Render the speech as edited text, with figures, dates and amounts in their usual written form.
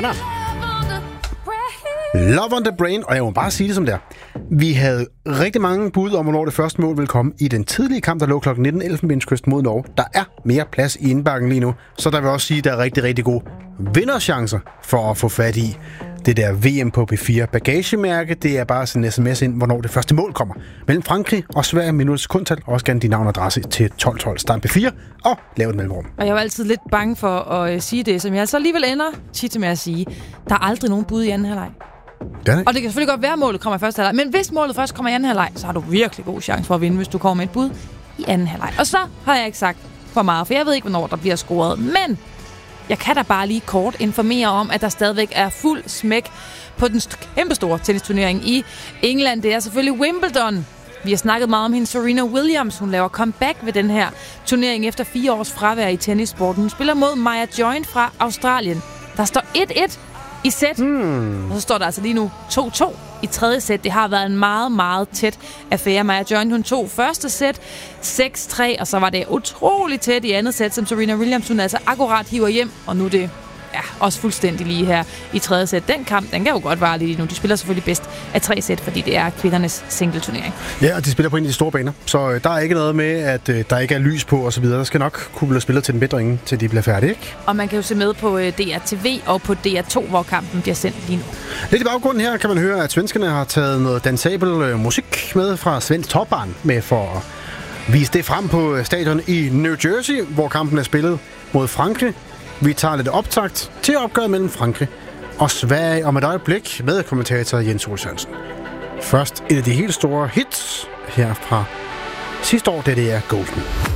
Rihanna. Love on the Brain, og jeg må bare sige det som det er. Vi havde rigtig mange bud om, hvornår det første mål ville komme i den tidlige kamp, der lå kl. 19 Elfenbenskysten mod Norge. Der er mere plads i indbakken lige nu, så der vil også sige, at der er rigtig, rigtig gode vinderchancer for at få fat i det der VM på P4 bagagemærke. Det er bare sådan en sms ind, hvornår det første mål kommer. Mellem Frankrig og Sverige minutters sekundtal. Også gerne din navn og adresse til 1212 Start P4 og lave et mellemrum. Og jeg var altid lidt bange for at sige det, som jeg så alligevel ender tit med at sige. Der er aldrig nogen bud i anden halvleg. Og det kan selvfølgelig godt være, at målet kommer i første halvleg. Men hvis målet først kommer i anden halvleg, så har du virkelig god chance for at vinde, hvis du kommer med et bud i anden halvleg. Og så har jeg ikke sagt for meget, for jeg ved ikke, hvornår der bliver scoret. Men jeg kan da bare lige kort informere om, at der stadigvæk er fuld smæk på den kæmpestore tennisturnering i England. Det er selvfølgelig Wimbledon. Vi har snakket meget om hende Serena Williams. Hun laver comeback ved den her turnering efter 4 års fravær i tennissporten. Hun spiller mod Maya Join fra Australien. Der står 1-1 i sæt. Og så står der altså lige nu 2-2 i tredje sæt. Det har været en meget, meget tæt affære. Maya Join, hun tog første sæt 6-3, og så var det utroligt tæt i andet sæt, som Serena Williams, hun altså akkurat hiver hjem, og nu er det også fuldstændig lige her i tredje sæt. Den kamp, den kan jo godt vare lige nu. De spiller selvfølgelig bedst af 3 sæt, fordi det er kvindernes singleturnering. Ja, og de spiller på en af de store baner, så der er ikke noget med, at der ikke er lys på osv. Der skal nok kunne blive spillet til den bedre ingen, til de bliver færdige, ikke? Og man kan jo se med på DRTV og på DR2, hvor kampen bliver sendt lige nu. Lidt i baggrunden her kan man høre, at svenskerne har taget noget dansabel musik med fra Svensk Topbarn med for at vise det frem på stadion i New Jersey, hvor kampen er spillet mod Frankrig. Vi tager lidt optakt til opgøret mellem Frankrig og Sverige om et øjeblik med kommentator Jens Ole Sørensen. Først et af de helt store hits her fra sidste år, det er Golden.